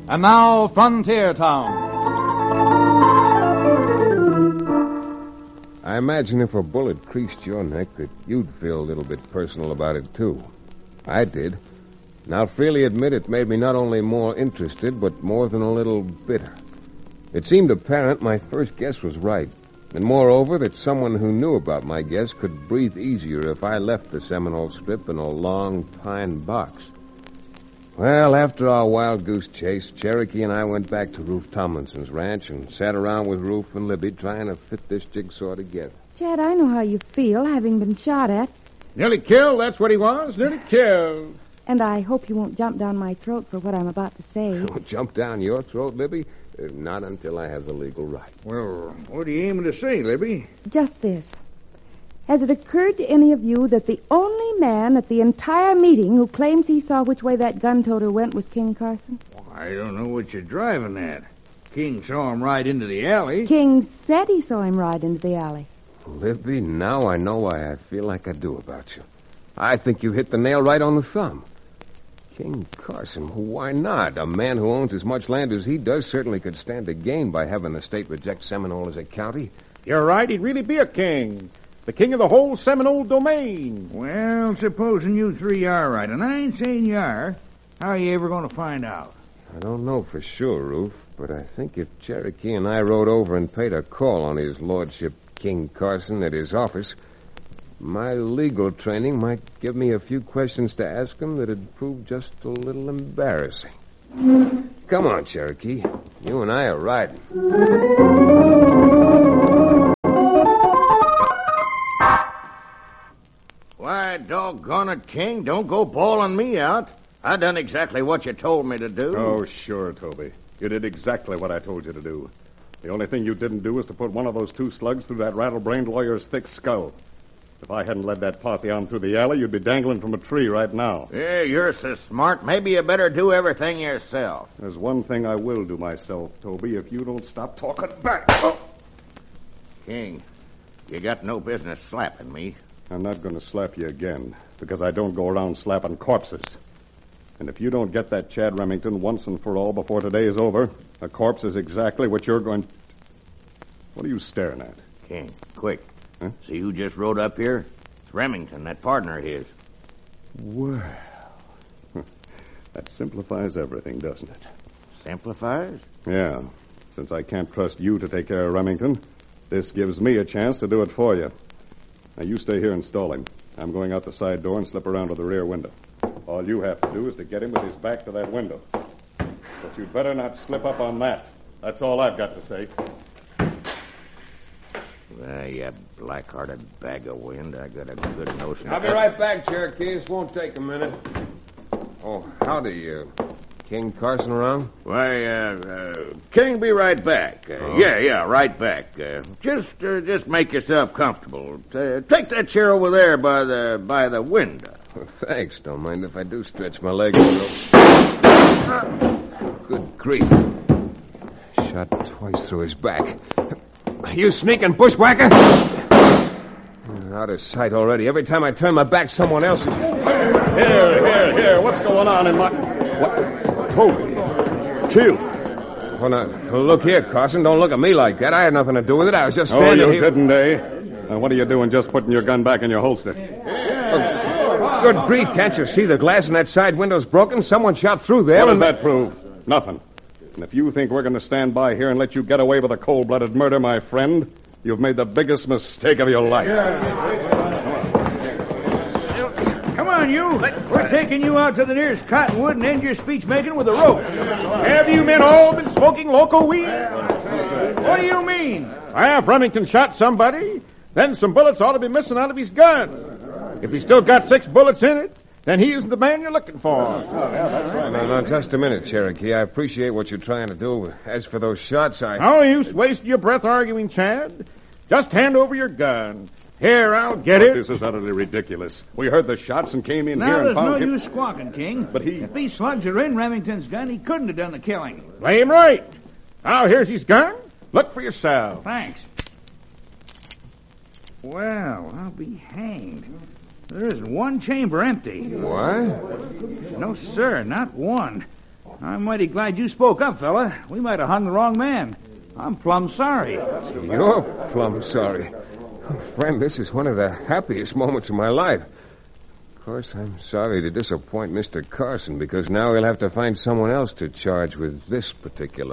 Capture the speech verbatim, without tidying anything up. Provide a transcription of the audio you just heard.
And now, Frontier Town. I imagine if a bullet creased your neck that you'd feel a little bit personal about it, too. I did. And I'll freely admit it made me not only more interested, but more than a little bitter. It seemed apparent my first guess was right. And moreover, that someone who knew about my guess could breathe easier if I left the Seminole Strip in a long pine box. Well, after our wild goose chase, Cherokee and I went back to Rufe Tomlinson's ranch and sat around with Rufe and Libby trying to fit this jigsaw together. Chad, I know how you feel, having been shot at. Nearly killed, that's what he was. Nearly killed. And I hope you won't jump down my throat for what I'm about to say. Jump down your throat, Libby? Uh, not until I have the legal right. Well, what are you aiming to say, Libby? Just this. Has it occurred to any of you that the only man at the entire meeting who claims he saw which way that gun-toter went was King Carson? Well, I don't know what you're driving at. King saw him ride into the alley. King said he saw him ride into the alley. Libby, now I know why I feel like I do about you. I think you hit the nail right on the thumb. King Carson, why not? A man who owns as much land as he does certainly could stand to gain by having the state reject Seminole as a county. You're right, he'd really be a king. The king of the whole Seminole domain. Well, supposing you three are right, and I ain't saying you are, how are you ever going to find out? I don't know for sure, Rufe, but I think if Cherokee and I rode over and paid a call on his lordship, King Carson, at his office, my legal training might give me a few questions to ask him that'd prove just a little embarrassing. Come on, Cherokee. You and I are riding. Why, doggone it, King, don't go bawling me out. I done exactly what you told me to do. Oh, sure, Toby. You did exactly what I told you to do. The only thing you didn't do was to put one of those two slugs through that rattle-brained lawyer's thick skull. If I hadn't led that posse on through the alley, you'd be dangling from a tree right now. Yeah, you're so smart. Maybe you better do everything yourself. There's one thing I will do myself, Toby, if you don't stop talking back. Oh. King, you got no business slapping me. I'm not going to slap you again, because I don't go around slapping corpses. And if you don't get that Chad Remington once and for all before today is over, a corpse is exactly what you're going... What are you staring at? King, quick. Huh? See who just rode up here? It's Remington, that partner of his. Well, that simplifies everything, doesn't it? Simplifies? Yeah. Since I can't trust you to take care of Remington, this gives me a chance to do it for you. Now, you stay here and stall him. I'm going out the side door and slip around to the rear window. All you have to do is to get him with his back to that window. But you'd better not slip up on that. That's all I've got to say. Well, you black-hearted bag of wind. I got a good notion. I'll be right back, Cherokee. This won't take a minute. Oh, howdy, uh, King Carson around? Why, uh, uh, King, be right back. Uh, oh. Yeah, yeah, right back. Uh, just, uh, just make yourself comfortable. Uh, take that chair over there by the by the window. Well, thanks. Don't mind if I do stretch my legs a little. Good grief! Shot twice through his back. You sneaking bushwhacker! Out of sight already. Every time I turn my back, someone else is... Here, here, here. What's going on in my... What? Toby. Killed. Well, now, look here, Carson. Don't look at me like that. I had nothing to do with it. I was just standing here... Oh, you here... didn't, eh? Now, what are you doing just putting your gun back in your holster? Oh, good grief. Can't you see the glass in that side window's broken? Someone shot through there. What does and... that prove? Nothing. And if you think we're going to stand by here and let you get away with a cold-blooded murder, my friend, you've made the biggest mistake of your life. Come on, you. We're taking you out to the nearest cottonwood and end your speech-making with a rope. Have you men all been smoking loco weed? What do you mean? I have Remington shot somebody, then some bullets ought to be missing out of his gun. If he's still got six bullets in it, then he isn't the man you're looking for. Oh, yeah, that's right. No, no, just a minute, Cherokee. I appreciate what you're trying to do. As for those shots, I... No use wasting your breath arguing, Chad. Just hand over your gun. Here, I'll get it. This is utterly ridiculous. We heard the shots and came in now, here and there's found no him... use squawking, King. But he... If these slugs are in Remington's gun, he couldn't have done the killing. Blame right. Now, here's his gun. Look for yourself. Thanks. Well, I'll be hanged. There isn't one chamber empty. What? No, sir, not one. I'm mighty glad you spoke up, fella. We might have hung the wrong man. I'm plumb sorry. You're plumb sorry. Oh, friend, this is one of the happiest moments of my life. Of course, I'm sorry to disappoint Mister Carson, because now we'll have to find someone else to charge with this particular